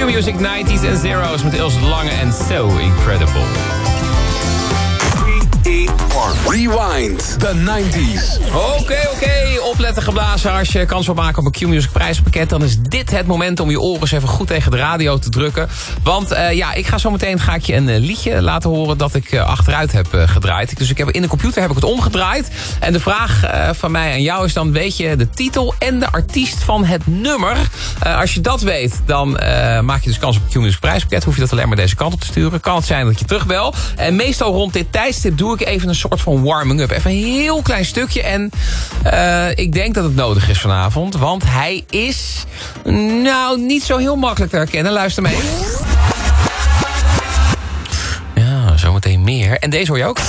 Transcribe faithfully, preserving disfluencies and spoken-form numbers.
Q-Music nineties en zeros met Ilse de Lange en So Incredible. Rewind, the nineties. Oké, okay, oké. Okay. Opletten geblazen. Als je kans wil maken op een Q-Music prijzenpakket, dan is dit het moment om je oren eens even goed tegen de radio te drukken. Want uh, ja, ik ga zo meteen ga ik je een uh, liedje laten horen dat ik uh, achteruit heb uh, gedraaid. Dus ik heb, in de computer heb ik het omgedraaid. En de vraag uh, van mij aan jou is dan, weet je de titel en de artiest van het nummer? Uh, als je dat weet, dan uh, maak je dus kans op een Q-Music prijzenpakket. Hoef je dat alleen maar deze kant op te sturen. Kan het zijn dat je terugbel. En meestal rond dit tijdstip doe ik even een soort van warming-up. Even een heel klein stukje. En uh, ik denk dat het nodig is vanavond. Want hij is, nou, niet zo heel makkelijk te herkennen. Luister mee. Ja, zometeen meer. En deze hoor je ook.